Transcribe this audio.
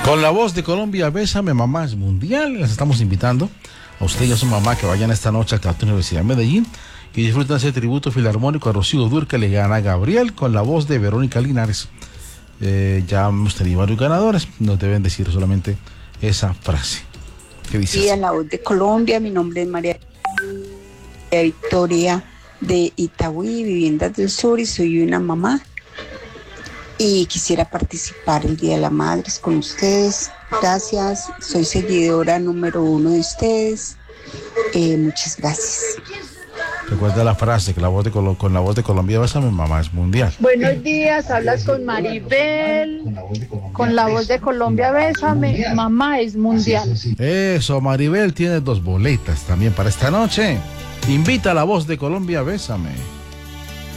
Con la voz de Colombia, Bésame Mamá es mundial. Les estamos invitando a usted y a su mamá que vayan esta noche al Teatro Universidad de Medellín y disfruten ese tributo filarmónico a Rocío Dúrcal y Ana Gabriel con la voz de Verónica Linares. Ya hemos tenido varios ganadores, nos deben decir solamente esa frase. ¿Qué dices? Sí, a la voz de Colombia, mi nombre es María Victoria de Itagüí, Viviendas del Sur, y soy una mamá. Y quisiera participar el Día de las Madres con ustedes. Gracias, soy seguidora número 1 de ustedes. Muchas gracias. Recuerda la frase que con la voz de Colombia, Bésame Mamá es mundial. Buenos días, hablas con Maribel. Con la voz de Colombia, Bésame Mamá es mundial. Eso, Maribel tiene 2 boletas también para esta noche. Invita a la voz de Colombia, Bésame.